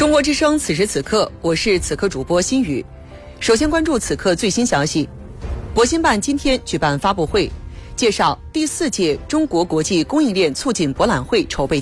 中国之声此时此刻，我是此刻主播新宇。首先关注此刻最新消息。国新办今天举办发布会，介绍第4届中国国际供应链促进博览会筹备